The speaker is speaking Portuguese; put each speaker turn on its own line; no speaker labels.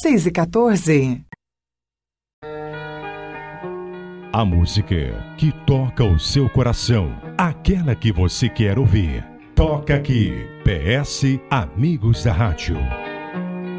6h14.
A música que toca o seu coração, aquela que você quer ouvir. Toca aqui, PS Amigos da Rádio.